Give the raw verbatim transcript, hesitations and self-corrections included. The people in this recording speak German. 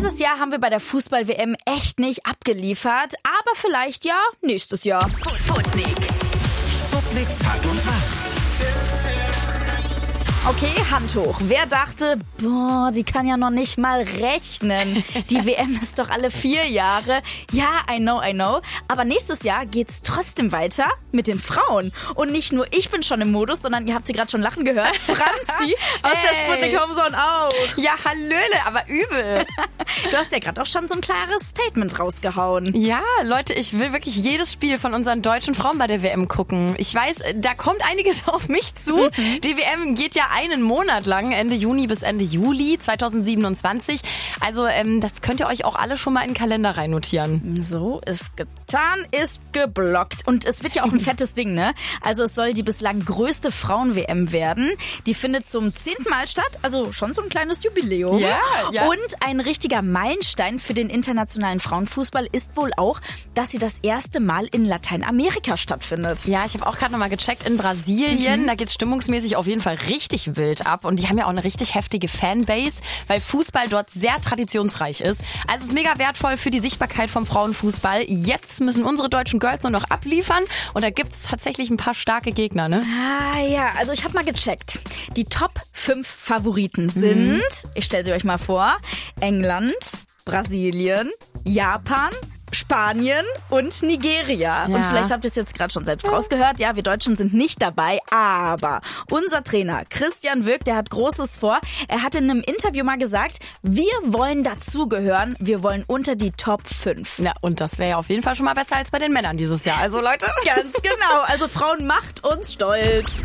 Dieses Jahr haben wir bei der Fußball-W M echt nicht abgeliefert, aber vielleicht ja nächstes Jahr. Sputnik. Sputnik Tag und Tag. Okay, Hand hoch. Wer dachte, boah, die kann ja noch nicht mal rechnen. Die W M ist doch alle vier Jahre. Ja, I know, I know. Aber nächstes Jahr geht's trotzdem weiter mit den Frauen. Und nicht nur ich bin schon im Modus, sondern ihr habt sie gerade schon lachen gehört. Franzi aus Hey. der Sputnik Homezone auch. Ja, hallöle, aber übel. Du hast ja gerade auch schon so ein klares Statement rausgehauen. Ja, Leute, ich will wirklich jedes Spiel von unseren deutschen Frauen bei der W M gucken. Ich weiß, da kommt einiges auf mich zu. Mhm. Die W M geht ja einen Monat lang, Ende Juni bis Ende Juli zweitausendsiebenundzwanzig. Also ähm, das könnt ihr euch auch alle schon mal in den Kalender reinnotieren. So ist getan, ist geblockt. Und es wird ja auch ein fettes Ding, ne? Also es soll die bislang größte Frauen-W M werden. Die findet zum zehnten Mal statt, also schon so ein kleines Jubiläum. Ja, ja. Und ein richtiger Meilenstein für den internationalen Frauenfußball ist wohl auch, dass sie das erste Mal in Lateinamerika stattfindet. Ja, ich habe auch gerade nochmal gecheckt in Brasilien. Mhm. Da geht's stimmungsmäßig auf jeden Fall richtig wild ab. Und die haben ja auch eine richtig heftige Fanbase, weil Fußball dort sehr traditionsreich ist. Also es ist mega wertvoll für die Sichtbarkeit vom Frauenfußball. Jetzt müssen unsere deutschen Girls nur noch abliefern. Und da gibt's tatsächlich ein paar starke Gegner, ne? Ah ja, also ich habe mal gecheckt. Die Top fünf Favoriten sind, mhm. ich stelle sie euch mal vor, England, Brasilien, Japan, Spanien und Nigeria. Ja. Und vielleicht habt ihr es jetzt gerade schon selbst rausgehört. Ja, wir Deutschen sind nicht dabei, aber unser Trainer Christian Wülk, der hat Großes vor. Er hat in einem Interview mal gesagt, wir wollen dazugehören, wir wollen unter die Top fünf. Ja, und das wäre ja auf jeden Fall schon mal besser als bei den Männern dieses Jahr. Also Leute, ganz genau. Also Frauen, macht uns stolz.